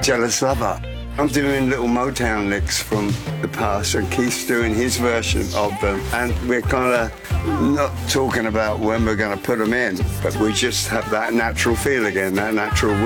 Jealous Lover. I'm doing little Motown licks from the past, and Keith's doing his version of them. And we're kind of not talking about when we're going to put them in, but we just have that natural feel again, that natural